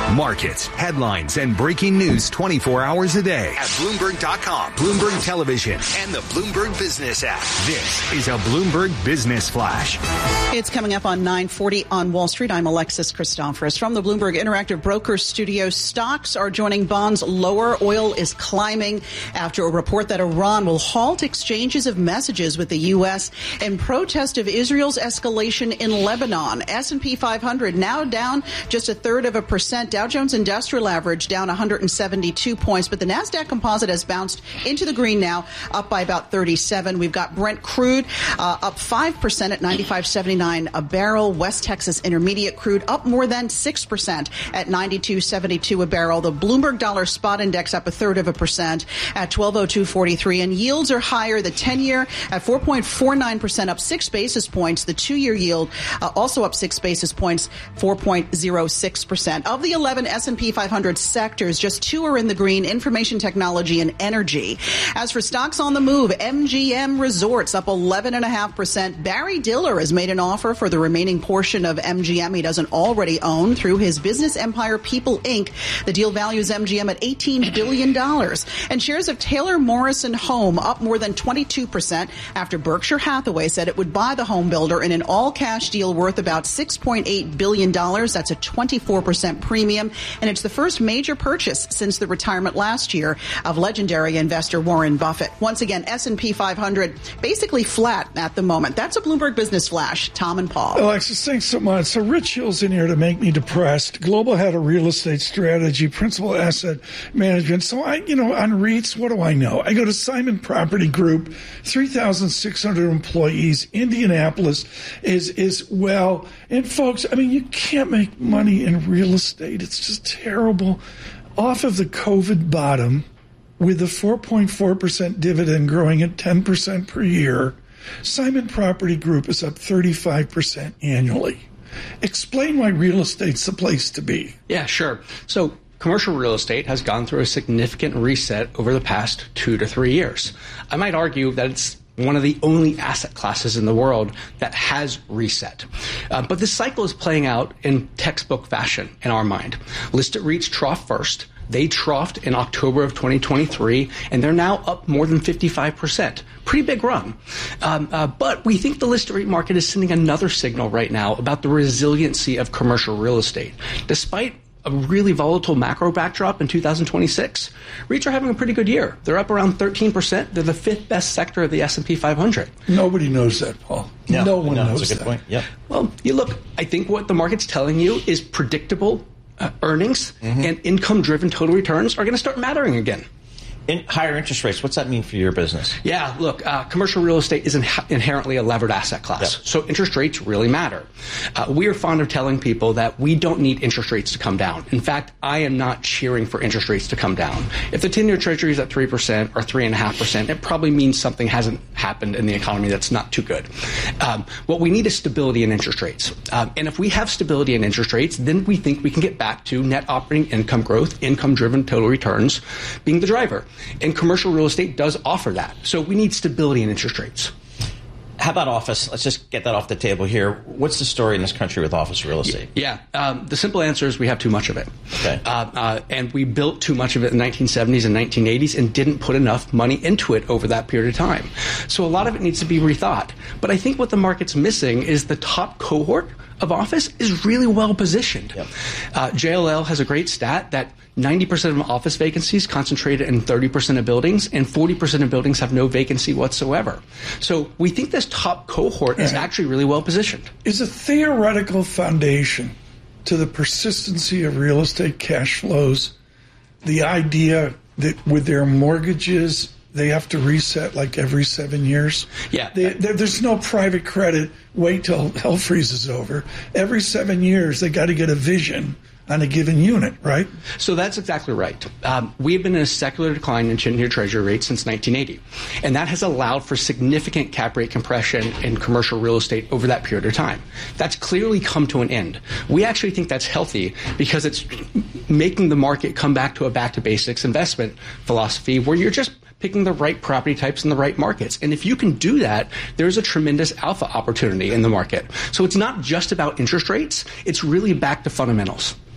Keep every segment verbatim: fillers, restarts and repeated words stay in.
Markets, headlines, and breaking news twenty-four hours a day at Bloomberg dot com, Bloomberg Television, and the Bloomberg Business app. This is a Bloomberg Business Flash. It's coming up on nine forty on Wall Street. I'm Alexis Christoforous from the Bloomberg Interactive Brokers studio. Stocks are joining bonds lower. Oil is climbing after a report that Iran will halt exchanges of messages with the U S in protest of Israel's escalation in Lebanon. S and P five hundred now down just a third of a percent. Dow Jones Industrial Average down one hundred seventy-two points, but the NASDAQ Composite has bounced into the green now, up by about thirty-seven. We've got Brent crude uh, up five percent at ninety-five seventy-nine a barrel. West Texas Intermediate crude up more than six percent at ninety-two seventy-two a barrel. The Bloomberg Dollar Spot Index up a third of a percent at twelve oh two forty-three, and yields are higher. The ten-year at four point four nine percent, up six basis points. The two-year yield uh, also up six basis points, four point oh six percent. Of the eleven S and P five hundred sectors, just two are in the green: information technology and energy. As for stocks on the move, M G M Resorts up eleven point five percent. Barry Diller has made an offer for the remaining portion of M G M he doesn't already own through his business empire People Incorporated. The deal values M G M at eighteen billion dollars. And shares of Taylor Morrison Home up more than twenty-two percent after Berkshire Hathaway said it would buy the home builder in an all-cash deal worth about six point eight billion dollars. That's a twenty-four percent premium. And it's the first major purchase since the retirement last year of legendary investor Warren Buffett. Once again, S and P five hundred basically flat at the moment. That's a Bloomberg Business Flash. Tom and Paul. Alexis, thanks so much. So Rich Hill's in here to make me depressed. Global head of real estate strategy, principal asset management. So I, you know, on REITs, what do I know? I go to Simon Property Group, three thousand six hundred employees. Indianapolis is, is well. And folks, I mean, you can't make money in real estate. It's just terrible. Off of the COVID bottom, with the four point four percent dividend growing at ten percent per year, Simon Property Group is up thirty-five percent annually. Explain why real estate's the place to be. Yeah, sure. So commercial real estate has gone through a significant reset over the past two to three years. I might argue that it's one of the only asset classes in the world that has reset. Uh, but this cycle is playing out in textbook fashion in our mind. Listed REITs trough first. They troughed in October of twenty twenty-three, and they're now up more than fifty-five percent. Pretty big run. Um, uh, but we think the listed REIT market is sending another signal right now about the resiliency of commercial real estate. Despite a really volatile macro backdrop in two thousand twenty-six, REITs are having a pretty good year. They're up around thirteen percent. They're the fifth best sector of the S and P five hundred. Nobody knows that, Paul. No, no one no, knows that's a good that. point. Yep. Well, you look, I think what the market's telling you is predictable uh, earnings mm-hmm. and income-driven total returns are going to start mattering again. In higher interest rates, what's that mean for your business? Yeah, look, uh, commercial real estate is in- inherently a levered asset class, yep. So interest rates really matter. Uh, we are fond of telling people that we don't need interest rates to come down. In fact, I am not cheering for interest rates to come down. If the ten-year Treasury is at three percent or three point five percent, it probably means something hasn't happened in the economy that's not too good. Um, what we need is stability in interest rates. Um, and if we have stability in interest rates, then we think we can get back to net operating income growth, income-driven total returns being the driver. And commercial real estate does offer that. So we need stability in interest rates. How about office? Let's just get that off the table here. What's the story in this country with office real estate? Yeah, um, the simple answer is we have too much of it. Okay. Uh, uh, and we built too much of it in the nineteen seventies and nineteen eighties and didn't put enough money into it over that period of time. So a lot of it needs to be rethought. But I think what the market's missing is the top cohort of office is really well positioned. Yep. Uh, J L L has a great stat that ninety percent of office vacancies concentrated in thirty percent of buildings, and forty percent of buildings have no vacancy whatsoever. So we think this top cohort is actually really well positioned. Is a theoretical foundation to the persistency of real estate cash flows the idea that with their mortgages they have to reset like every seven years? Yeah. They, there's no private credit. Wait till hell freezes over. Every seven years, they got to get a vision on a given unit, right? So that's exactly right. Um, we have been in a secular decline in ten-year Treasury rates since nineteen eighty, and that has allowed for significant cap rate compression in commercial real estate over that period of time. That's clearly come to an end. We actually think that's healthy because it's making the market come back to a back-to-basics investment philosophy where you're just picking the right property types in the right markets. And if you can do that, there's a tremendous alpha opportunity in the market. So it's not just about interest rates. It's really back to fundamentals.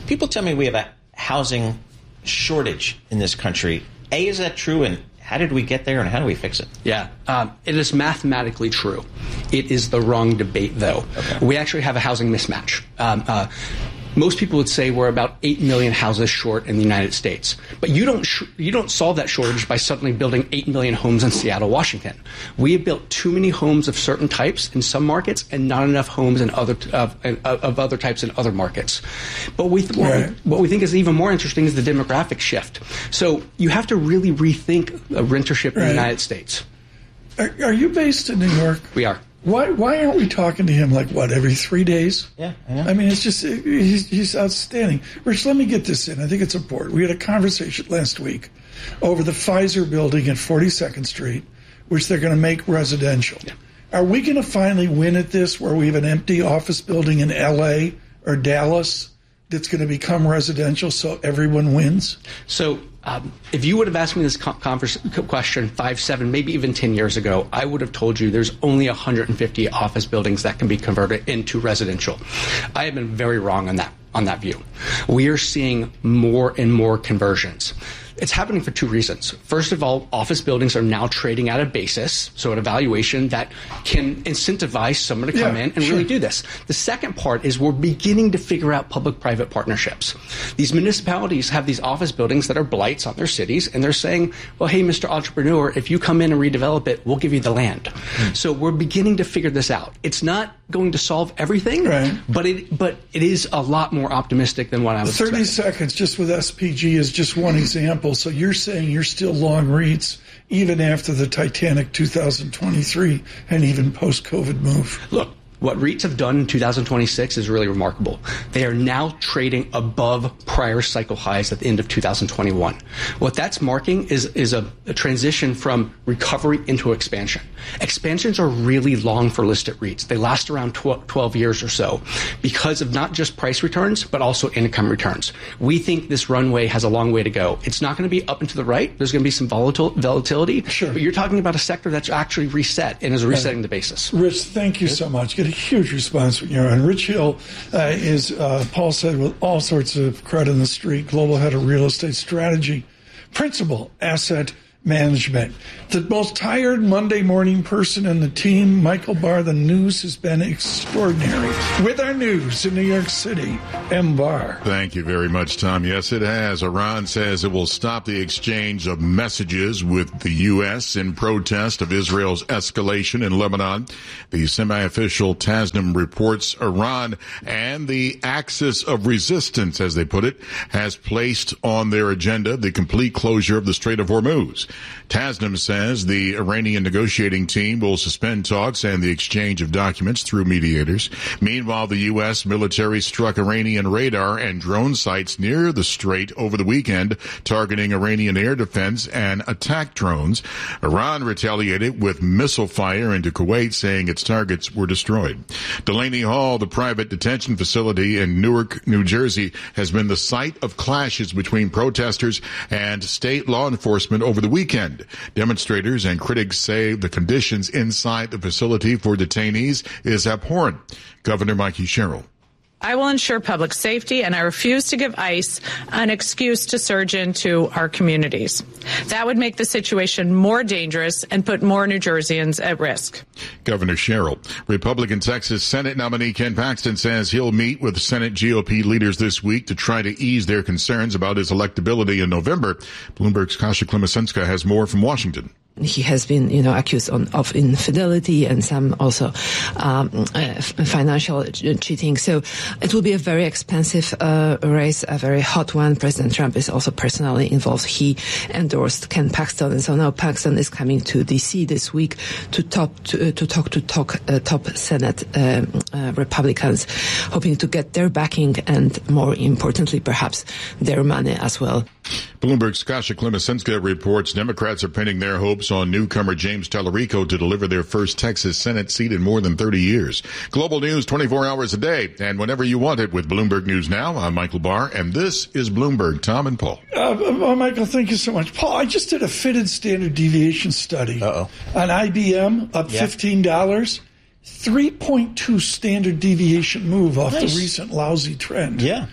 People tell me we have a housing shortage in this country. A, is that true? And how did we get there, and how do we fix it? Yeah, um, it is mathematically true. It is the wrong debate, though. Okay. We actually have a housing mismatch. Um, uh, most people would say we're about eight million houses short in the United States. But you don't sh- you don't solve that shortage by suddenly building eight million homes in Seattle, Washington. We have built too many homes of certain types in some markets and not enough homes in other t- of, of other types in other markets. But we th- what, right. we, what we think is even more interesting is the demographic shift. So you have to really rethink a rentership right. in the United States. Are, are you based in New York? We are. Why why aren't we talking to him like, what, every three days? Yeah, I know. I mean, it's just, he's, he's outstanding. Rich, let me get this in. I think it's important. We had a conversation last week over the Pfizer building at forty-second Street, which they're going to make residential. Yeah. Are we going to finally win at this where we have an empty office building in L A or Dallas that's going to become residential so everyone wins? So um, if you would have asked me this converse, question five, seven, maybe even ten years ago, I would have told you there's only one hundred fifty office buildings that can be converted into residential. I have been very wrong on that on that view. We are seeing more and more conversions. It's happening for two reasons. First of all, office buildings are now trading at a basis, so at a valuation that can incentivize someone to come yeah, in and sure. really do this. The second part is we're beginning to figure out public-private partnerships. These municipalities have these office buildings that are blights on their cities, and they're saying, well, hey, Mister Entrepreneur, if you come in and redevelop it, we'll give you the land. Mm. So we're beginning to figure this out. It's not going to solve everything, right. but it but it is a lot more optimistic than what I was thirty expecting. Seconds just with S P G is just one example. So you're saying you're still long REITs even after the Titanic two thousand twenty-three and even post-COVID move? Look, what REITs have done in two thousand twenty-six is really remarkable. They are now trading above prior cycle highs at the end of two thousand twenty-one. What that's marking is, is a, a transition from recovery into expansion. Expansions are really long for listed REITs. They last around twelve years or so because of not just price returns, but also income returns. We think this runway has a long way to go. It's not going to be up and to the right. There's going to be some volatile, volatility. Sure. But you're talking about a sector that's actually reset and is resetting right. the basis. Rich, thank you so much. Get a huge response from you. And Rich Hill uh, is, uh, Paul said, with all sorts of credit in the street, global head of real estate strategy, principal asset management. The most tired Monday morning person in the team, Michael Barr. The news has been extraordinary. With our news in New York City, M. Barr. Thank you very much, Tom. Yes, it has. Iran says it will stop the exchange of messages with the U S in protest of Israel's escalation in Lebanon. The semi-official Tasnim reports Iran and the axis of resistance, as they put it, has placed on their agenda the complete closure of the Strait of Hormuz. Tasnim says the Iranian negotiating team will suspend talks and the exchange of documents through mediators. Meanwhile, the U S military struck Iranian radar and drone sites near the strait over the weekend, targeting Iranian air defense and attack drones. Iran retaliated with missile fire into Kuwait, saying its targets were destroyed. Delaney Hall, the private detention facility in Newark, New Jersey, has been the site of clashes between protesters and state law enforcement over the weekend. Weekend. Demonstrators and critics say the conditions inside the facility for detainees is abhorrent. Governor Mikey Sherrill. I will ensure public safety, and I refuse to give ICE an excuse to surge into our communities. That would make the situation more dangerous and put more New Jerseyans at risk. Governor Sherrill. Republican Texas Senate nominee Ken Paxton says he'll meet with Senate G O P leaders this week to try to ease their concerns about his electability in November. Bloomberg's Kasia Klimasenska has more from Washington. He has been, you know, accused on, of infidelity and some also um, uh, financial cheating. So it will be a very expensive uh, race, a very hot one. President Trump is also personally involved. He endorsed Ken Paxton, and so now Paxton is coming to D C this week to talk to, uh, to talk to talk uh, top Senate um, uh, Republicans, hoping to get their backing and, more importantly, perhaps their money as well. Bloomberg's Kasia Klimasenska reports Democrats are pinning their hopes on newcomer James Tallarico to deliver their first Texas Senate seat in more than thirty years. Global news twenty-four hours a day and whenever you want it with Bloomberg News Now. I'm Michael Barr, and this is Bloomberg. Tom and Paul. Uh, uh, Michael, thank you so much. Paul, I just did a fitted standard deviation study Uh-oh. on I B M, up yeah. fifteen dollars. three point two standard deviation move off Nice. the recent lousy trend. Yeah.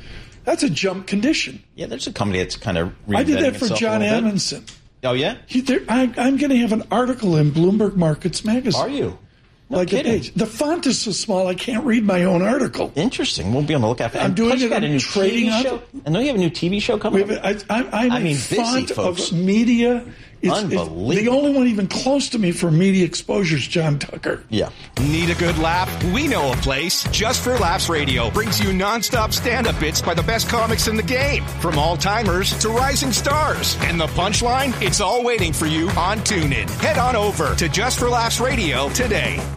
That's a jump condition. Yeah, there's a company that's kind of reinventing I did that for itself John a little bit. Amundsen. Oh, yeah? He, there, I, I'm going to have an article in Bloomberg Markets Magazine. Are you? No like kidding. a page. The font is so small I can't read my own article. Interesting. We'll be on the lookout for that. I'm doing Plus, you it got on a new trading T V on- show. And don't you have a new T V show coming Wait, up? I, I, I'm I a mean, busy, font folks. of media. It's, Unbelievable. It's, the only one even close to me for media exposure is John Tucker. Yeah. Need a good laugh? We know a place. Just for Laughs Radio brings you nonstop stand-up bits by the best comics in the game, from all-timers to rising stars. And the punchline? It's all waiting for you on TuneIn. Head on over to Just for Laughs Radio today.